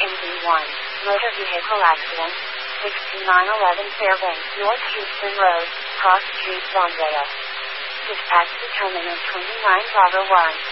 MV1, motor vehicle accident, 6911 Fairbanks North Houston Road, Cross Street, Longdale. Dispatch determinant 29 Bravo 1.